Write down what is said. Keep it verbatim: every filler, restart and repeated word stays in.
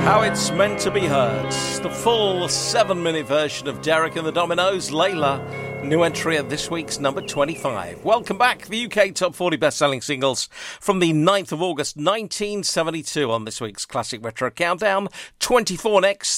How it's meant to be heard. The full seven-minute version of Derek and the Dominoes, Layla. New entry at this week's number twenty-five. Welcome back. The U K Top forty best-selling singles from the ninth of August nineteen seventy-two on this week's Classic Retro Countdown. twenty-four next.